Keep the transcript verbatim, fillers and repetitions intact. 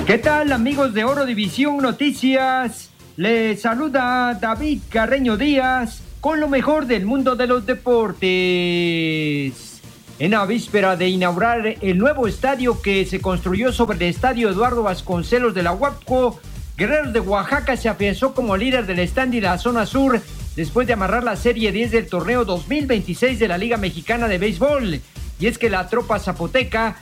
¿Qué tal, amigos de Oro División Noticias? Les saluda David Carreño Díaz con lo mejor del mundo de los deportes. En la víspera de inaugurar el nuevo estadio que se construyó sobre el estadio Eduardo Vasconcelos de la Huapco, Guerreros de Oaxaca se afianzó como líder del stand y la zona sur después de amarrar la Serie diez del torneo dos mil veintiséis de la Liga Mexicana de Béisbol. Y es que la tropa zapoteca